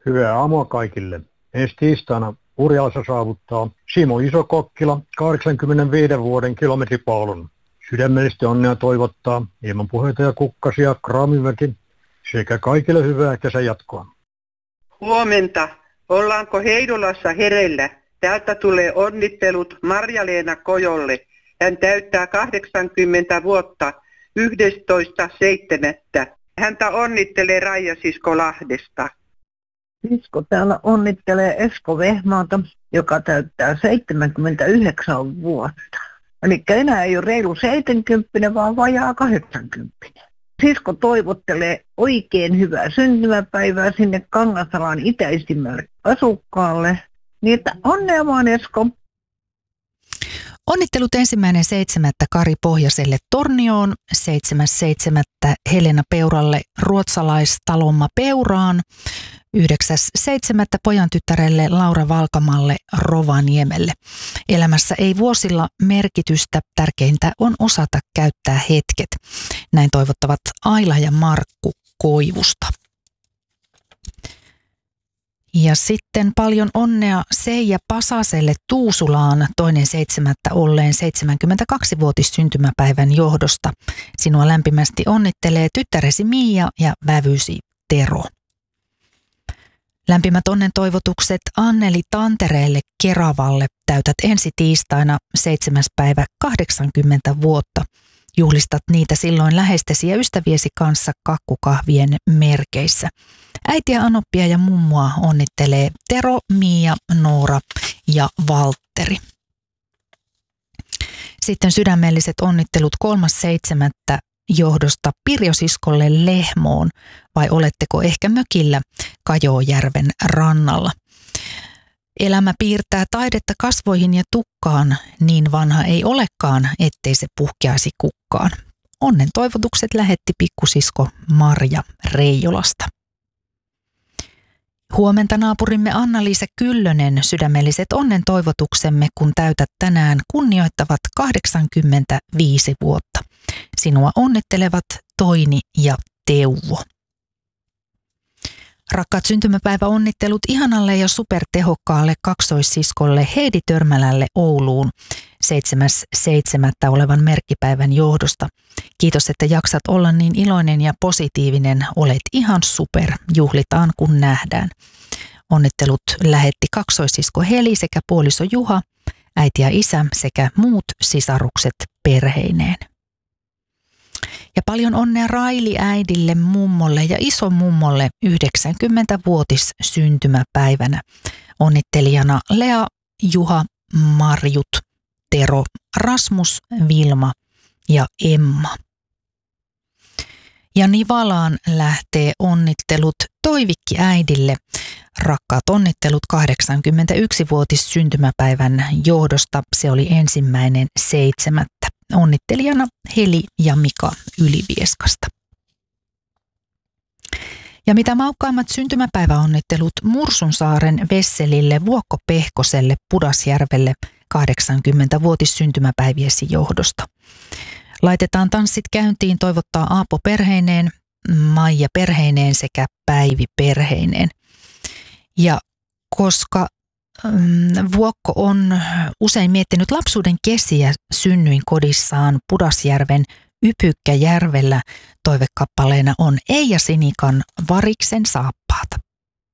Hyvää aamua kaikille. Ensi tiistaina Urjalassa saavuttaa Simo Isokokkila 85 vuoden kilometripaalun. Sydämellisesti onnea toivottaa ilman puheita ja kukkasia Kraamiväki sekä kaikille hyvää kesänjatkoa. Huomenta. Ollaanko Heidolassa hereillä? Täältä tulee onnittelut Marja-Leena Kojolle. Hän täyttää 80 vuotta 11.7. Häntä onnittelee Raija-sisko Lahdesta. Sisko täällä onnittelee Esko Vehmaata, joka täyttää 79 vuotta. Eli enää ei ole reilu 70, vaan vajaa 80. Sisko toivottelee oikein hyvää syntymäpäivää sinne Kangasalan itäisimmälle asukkaalle. Niin että onnea vaan, Esko. Onnittelut 1.7. Kari Pohjaselle Tornioon, 7.7. Helena Peuralle Ruotsalaistalomma Peuraan, 9.7. pojan tyttärelle Laura Valkamalle Rovaniemelle. Elämässä ei vuosilla merkitystä, tärkeintä on osata käyttää hetket. Näin toivottavat Aila ja Markku Koivusta. Ja sitten paljon onnea Seija Pasaselle Tuusulaan 2.7. olleen 72-vuotis syntymäpäivän johdosta. Sinua lämpimästi onnittelee tyttäresi Miia ja vävysi Tero. Lämpimät onnen toivotukset Anneli Tantereelle Keravalle. Täytät ensi tiistaina 7. päivä 80 vuotta. Juhlistat niitä silloin läheistesi ja ystäviesi kanssa kakkukahvien merkeissä. Äitiä, anoppia ja mummoa onnittelee Tero, Miia, Noora ja Valtteri. Sitten sydämelliset onnittelut 3.7. johdosta Pirjo-siskolle Lehmoon, vai oletteko ehkä mökillä Kajoojärven rannalla? Elämä piirtää taidetta kasvoihin ja tukkaan, niin vanha ei olekaan, ettei se puhkeaisi kukkaan. Onnen toivotukset lähetti pikkusisko Marja Reijolasta. Huomenta naapurimme Anna-Liisa Kyllönen, sydämelliset onnen toivotuksemme, kun täytät tänään kunnioittavat 85 vuotta. Sinua onnittelevat Toini ja Teuvo. Rakkaat syntymäpäiväonnittelut ihanalle ja supertehokkaalle kaksoissiskolle Heidi Törmälälle Ouluun 7.7. olevan merkkipäivän johdosta. Kiitos, että jaksat olla niin iloinen ja positiivinen. Olet ihan super. Juhlitaan kun nähdään. Onnittelut lähetti kaksoissisko Heli sekä puoliso Juha, äiti ja isä sekä muut sisarukset perheineen. Ja paljon onnea Raili-äidille, mummolle ja isomummolle 90-vuotis syntymäpäivänä. Onnittelijana Lea, Juha, Marjut, Tero, Rasmus, Vilma ja Emma. Ja Nivalaan lähtee onnittelut Toivikki-äidille. Rakkaat onnittelut 81-vuotis syntymäpäivän johdosta. Se oli 1.7. Onnittelijana Heli ja Mika Ylivieskasta. Ja mitä maukkaimmat syntymäpäiväonnittelut Mursunsaaren Vesselille Vuokko Pehkoselle Pudasjärvelle 80-vuotis syntymäpäiviesi johdosta. Laitetaan tanssit käyntiin toivottaa Aapo perheineen, Maija perheineen sekä Päivi perheineen. Ja koska Vuokko on usein miettinyt lapsuuden kesiä synnyinkodissaan Pudasjärven Ypykkäjärvellä, toivekappaleena on Eija Sinikan Variksen saappaata.